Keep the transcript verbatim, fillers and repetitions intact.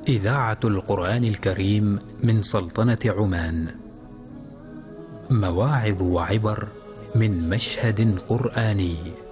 إذاعة القرآن الكريم من سلطنة عمان. مواعظ وعبر من مشهد قرآني.